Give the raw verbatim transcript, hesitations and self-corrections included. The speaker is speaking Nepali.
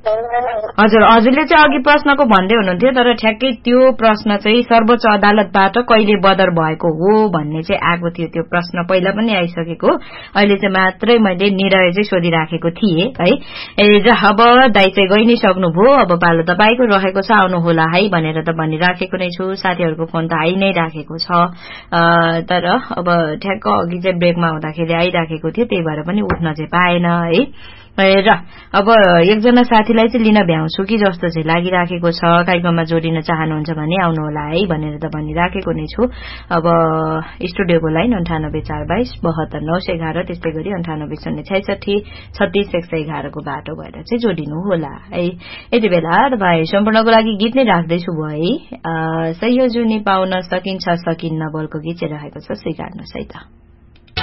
हजुर हजुरले चाहिँ अघि प्रश्नको भन्दै हुनुहुन्थ्यो तर ठ्याक्कै त्यो प्रश्न चाहिँ सर्वोच्च अदालतबाट कहिले बदर भएको हो भन्ने चाहिँ आएको थियो त्यो प्रश्न पहिला पनि आइसकेको अहिले चाहिँ मात्रै मैले निर्णय चाहिँ सोधिराखेको थिएँ है ए अब दाइ चाहिँ गइ नै सक्नुभयो अब पालो तपाईको रहेको छ आउनु होला है भनेर त भनिराखेको नै छु साथीहरूको फोन त आइ नै राखेको छ तर अब ठ्याक्क अघि चाहिँ ब्रेकमा हुँदाखेरि आइराखेको थियो त्यही भएर पनि उठ्न चाहिँ पाएन है र अब एकजना साथीलाई चाहिँ लिन भ्याउँछु कि जस्तो चाहिँ लागिराखेको छ कार्यक्रममा जोडिन चाहनुहुन्छ भने आउनु होला है भनेर त भनिराखेको नै छु अब स्टुडियोको लाइन अन्ठानब्बे चार बाइस बहत्तर नौ सय एघार त्यस्तै गरी अन्ठानब्बे शून्य छैसठी छत्तीस एक सय एघारको बाटो भएर चाहिँ जोडिनु होला है यति बेला तपाईँ सम्पूर्णको लागि गीत नै राख्दैछु है सही जुनी पाउन सकिन्छ सकिन्न बोलको गीत चाहिँ रहेको छ स्वीकार्नुहोस् है त